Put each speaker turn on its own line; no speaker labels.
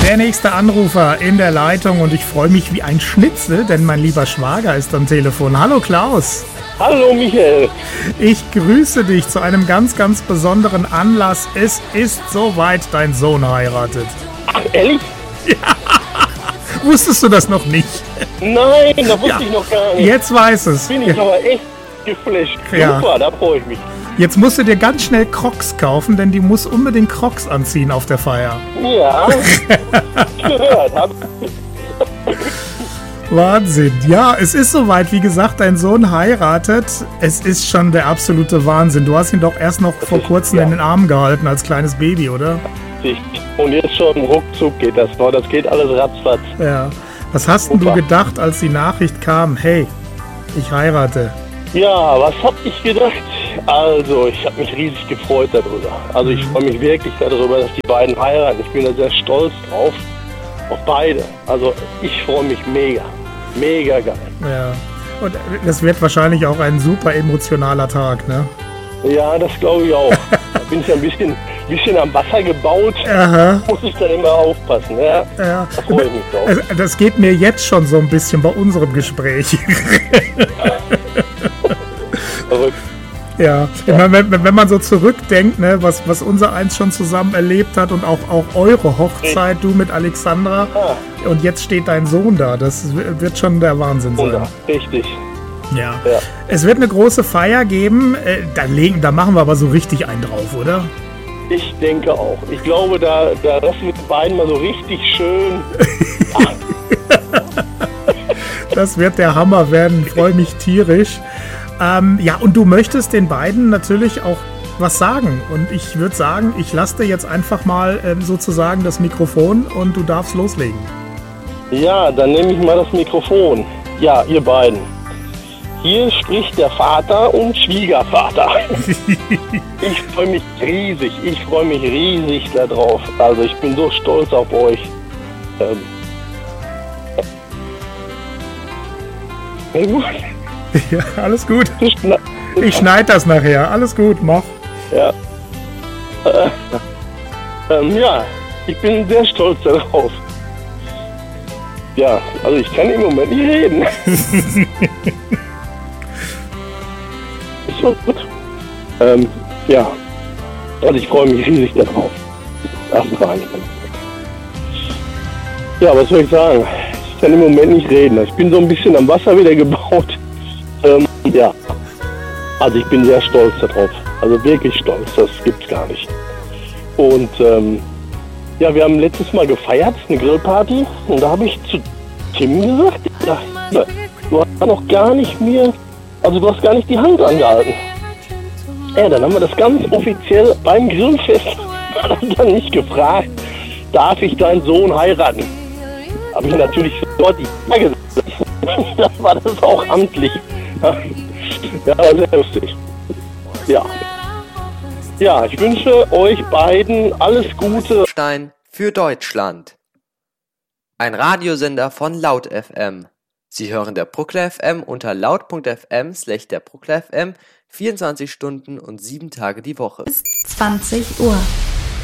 Der nächste Anrufer in der Leitung und ich freue mich wie ein Schnitzel, denn mein lieber Schwager ist am Telefon. Hallo Klaus.
Hallo Michael.
Ich grüße dich zu einem ganz, ganz besonderen Anlass. Es ist soweit, dein Sohn heiratet.
Ach, ehrlich?
Ja. Wusstest du das noch nicht?
Nein, das wusste ich noch gar nicht.
Jetzt weiß es.
Bin ich aber echt geflasht.
Ja.
Super, da freue ich mich.
Jetzt musst du dir ganz schnell Crocs kaufen, denn die muss unbedingt Crocs anziehen auf der Feier.
Ja, gehört.
Wahnsinn. Ja, es ist soweit. Wie gesagt, dein Sohn heiratet. Es ist schon der absolute Wahnsinn. Du hast ihn doch erst noch vor kurzem in den Arm gehalten als kleines Baby, oder?
Und jetzt schon ruckzuck geht das. Das geht alles ratzfatz.
Ja. Was hast denn du gedacht, als die Nachricht kam? Hey, ich heirate.
Ja, was hab ich gedacht? Also, ich habe mich riesig gefreut darüber. Also, ich freue mich wirklich darüber, dass die beiden heiraten. Ich bin da sehr stolz drauf. Auf beide. Also, ich freue mich mega. Mega geil.
Ja. Und das wird wahrscheinlich auch ein super emotionaler Tag, ne?
Ja, das glaube ich auch. Da bin ich ein bisschen am Wasser gebaut.
Aha.
Muss ich dann immer aufpassen. Ja,
ja.
Da freue ich mich drauf.
Das geht mir jetzt schon so ein bisschen bei unserem Gespräch.
Verrückt.
Ja, wenn man so zurückdenkt, ne, was unser eins schon zusammen erlebt hat und auch eure Hochzeit, du mit Alexandra, und jetzt steht dein Sohn da, das wird schon der Wahnsinn sein.
Richtig.
Ja. Es wird eine große Feier geben, da machen wir aber so richtig einen drauf, oder?
Ich denke auch. Ich glaube, da lassen wir die beiden mal so richtig schön.
Das wird der Hammer werden, ich freue mich tierisch. Ja, und du möchtest den beiden natürlich auch was sagen. Und ich würde sagen, ich lasse dir jetzt einfach mal sozusagen das Mikrofon und du darfst loslegen.
Ja, dann nehme ich mal das Mikrofon. Ja, ihr beiden. Hier spricht der Vater und Schwiegervater. Ich freue mich riesig darauf. Also ich bin so stolz auf euch.
Ja, alles gut. Ich schneide das nachher. Alles gut, mach.
Ja. Ja, ich bin sehr stolz darauf. Ja, also ich kann im Moment nicht reden. Ist so gut. Ja, also ich freue mich riesig darauf. Das war ich. Ja, was soll ich sagen? Ich kann im Moment nicht reden. Ich bin so ein bisschen am Wasser wieder gebaut. Ja, also ich bin sehr stolz darauf. Also wirklich stolz, das gibt's gar nicht. Und ja, wir haben letztes Mal gefeiert, eine Grillparty. Und da habe ich zu Tim gesagt, ja, du hast noch gar nicht du hast gar nicht die Hand angehalten. Ja, dann haben wir das ganz offiziell beim Grillfest dann nicht gefragt, darf ich deinen Sohn heiraten? Habe ich natürlich sofort die Frage gesagt. Das war das auch amtlich. Ja, sehr lustig. Ja. Ja, ich wünsche euch beiden alles Gute.
Stein für Deutschland. Ein Radiosender von Laut FM. Sie hören der Bruckler FM unter laut.fm/der Bruckler FM 24 Stunden und 7 Tage die Woche.
Bis 20 Uhr.